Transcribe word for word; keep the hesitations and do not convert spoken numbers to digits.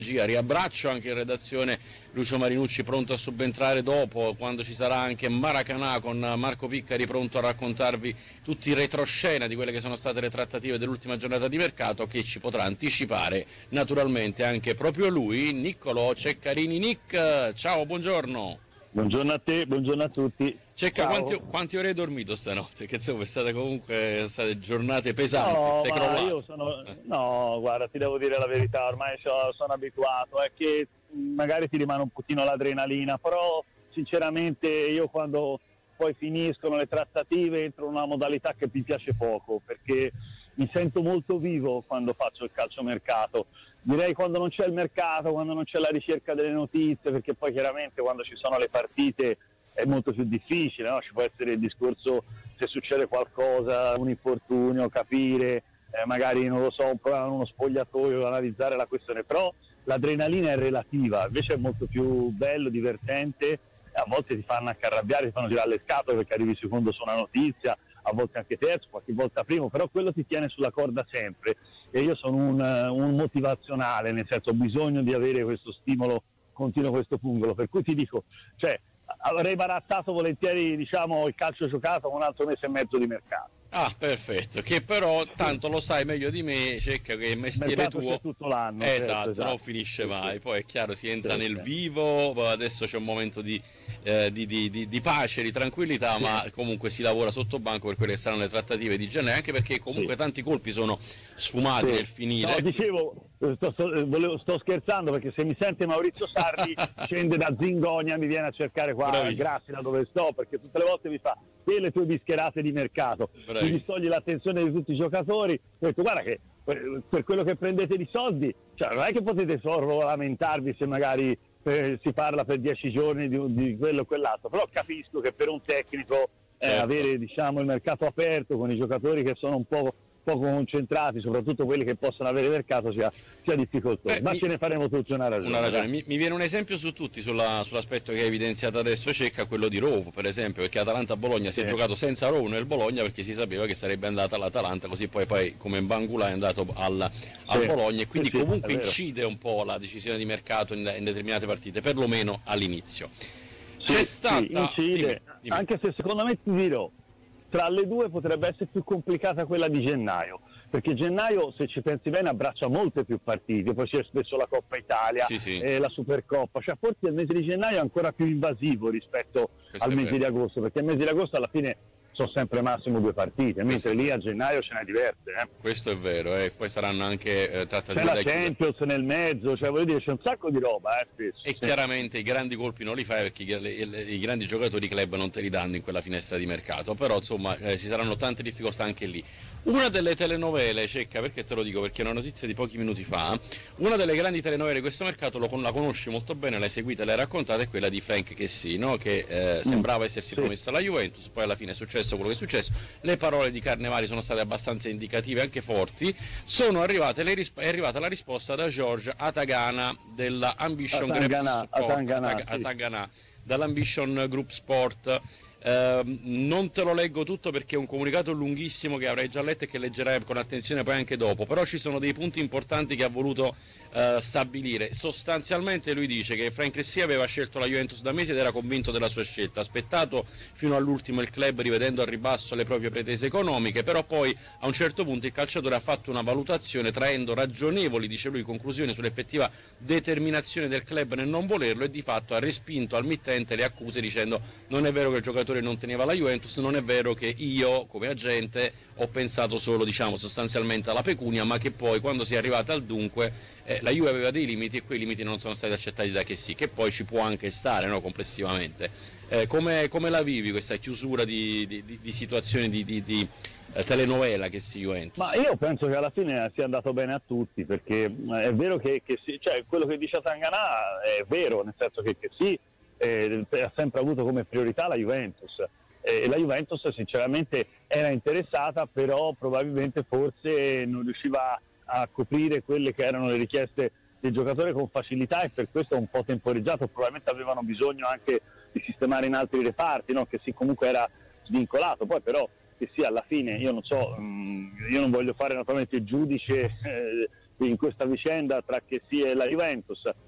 Riabbraccio anche in redazione Lucio Marinucci, pronto a subentrare dopo, quando ci sarà anche Maracanã con Marco Piccari pronto a raccontarvi tutti i retroscena di quelle che sono state le trattative dell'ultima giornata di mercato, che ci potrà anticipare naturalmente anche proprio lui, Niccolò Ceccarini. Nick, ciao, buongiorno. Buongiorno a te, buongiorno a tutti. Cecca, quanti, quanti ore hai dormito stanotte? Che insomma, è state comunque state giornate pesanti. No, sei ma crollato. io sono, no, guarda, ti devo dire la verità, ormai sono abituato, è che magari ti rimane un pochino l'adrenalina, però sinceramente io quando poi finiscono le trattative entro in una modalità che mi piace poco, perché mi sento molto vivo quando faccio il calciomercato. Direi quando non c'è il mercato, quando non c'è la ricerca delle notizie, perché poi chiaramente quando ci sono le partite è molto più difficile, no? Ci può essere il discorso se succede qualcosa, un infortunio, capire, eh, magari non lo so, un problema in uno spogliatoio, analizzare la questione, però l'adrenalina è relativa, invece è molto più bello, divertente, a volte ti fanno anche arrabbiare, ti fanno tirare le scatole perché arrivi secondo su una notizia, a volte anche terzo, qualche volta primo, però quello ti tiene sulla corda sempre e io sono un, un motivazionale, nel senso ho bisogno di avere questo stimolo continuo, questo pungolo, per cui ti dico, cioè avrei barazzato volentieri, diciamo, il calcio giocato con un altro mese e mezzo di mercato. Ah, perfetto, che però tanto lo sai meglio di me, Cecca, che il mestiere mercato tuo c'è tutto l'anno, esatto, certo, esatto, non finisce mai, poi è chiaro, si entra sì, nel sì. vivo, adesso c'è un momento di, eh, di, di, di, di pace, di tranquillità, sì. Ma comunque si lavora sotto banco per quelle che saranno le trattative di genere, anche perché comunque sì. Tanti colpi sono sfumati sì. Nel finire. No, dicevo, sto, sto, volevo, sto scherzando perché se mi sente Maurizio Sarri scende da Zingonia, mi viene a cercare qua a Grassi, da dove sto, perché tutte le volte mi fa e le tue discherate di mercato, mi distogli l'attenzione di tutti i giocatori, ho detto guarda che per quello che prendete di soldi, cioè non è che potete solo lamentarvi se magari eh, si parla per dieci giorni di, di quello o quell'altro, però capisco che per un tecnico eh, certo. avere diciamo il mercato aperto con i giocatori che sono un po' poco concentrati, soprattutto quelli che possono avere mercato, sia, sia difficoltoso. Beh, ma mi, ce ne faremo tutti una ragione. Una ragione. Mi, mi viene un esempio su tutti sulla, sull'aspetto che hai evidenziato adesso, Cecca, quello di Rovo, per esempio, perché Atalanta-Bologna sì. Si è giocato senza Rovo nel Bologna perché si sapeva che sarebbe andata all'Atalanta, così poi, poi come Bangula è andato al, al sì. Bologna, e quindi sì, comunque incide un po' la decisione di mercato in, in determinate partite, perlomeno all'inizio. C'è sì, stata... Sì, incide, dimmi, dimmi. Anche se secondo me ti dirò, tra le due potrebbe essere più complicata quella di gennaio, perché gennaio, se ci pensi bene, abbraccia molte più partite, poi c'è spesso la Coppa Italia, sì, sì. Eh, la Supercoppa, cioè forse il mese di gennaio è ancora più invasivo rispetto Questo al mese di agosto, perché il mese di agosto alla fine sono sempre massimo due partite, mentre lì a gennaio ce n'è diverse. Eh. Questo è vero, e eh. poi saranno anche eh, trattative c'è la Champions chiudere. Nel mezzo, cioè voglio dire c'è un sacco di roba eh, spesso. E sì. Chiaramente i grandi colpi non li fai perché i, i, i grandi giocatori club non te li danno in quella finestra di mercato, però insomma eh, ci saranno tante difficoltà anche lì. Una delle telenovele, Cecca, perché te lo dico? Perché è una notizia di pochi minuti fa, una delle grandi telenovele di questo mercato, lo, la conosci molto bene, l'hai seguita, l'hai raccontata, è quella di Frank Kessy, no? Che eh, mm. sembrava essersi sì. promessa alla Juventus, poi alla fine è successo quello che è successo, le parole di Carnevali sono state abbastanza indicative, anche forti, sono arrivate le risp- è arrivata la risposta da George Atagana della Ambition Group Sport, Atangana, Atag- sì. Atagana, dall'Ambition Group Sport. Uh, non te lo leggo tutto perché è un comunicato lunghissimo che avrai già letto e che leggerai con attenzione poi anche dopo, però ci sono dei punti importanti che ha voluto uh, stabilire. Sostanzialmente lui dice che Frank Kessy aveva scelto la Juventus da mesi ed era convinto della sua scelta, ha aspettato fino all'ultimo il club rivedendo al ribasso le proprie pretese economiche, però poi a un certo punto il calciatore ha fatto una valutazione traendo ragionevoli, dice lui, conclusioni sull'effettiva determinazione del club nel non volerlo e di fatto ha respinto al mittente le accuse dicendo non è vero che il giocatore non teneva la Juventus, non è vero che io come agente ho pensato solo diciamo sostanzialmente alla pecunia, ma che poi quando si è arrivata al dunque eh, la Juve aveva dei limiti e quei limiti non sono stati accettati da Kessy, che poi ci può anche stare, no, complessivamente. Eh, come, come la vivi questa chiusura di, di, di, di situazioni di, di, di eh, telenovela Kessy Juventus? Ma io penso che alla fine sia andato bene a tutti, perché è vero che, che sì, cioè, quello che dice Atangana è vero, nel senso che Kessy Eh, ha sempre avuto come priorità la Juventus e eh, la Juventus sinceramente era interessata, però probabilmente forse non riusciva a coprire quelle che erano le richieste del giocatore con facilità e per questo un po' temporeggiato, probabilmente avevano bisogno anche di sistemare in altri reparti, no? Che sì, comunque era svincolato, poi però che sì alla fine io non so, mh, io non voglio fare naturalmente il giudice eh, in questa vicenda tra che sia la Juventus,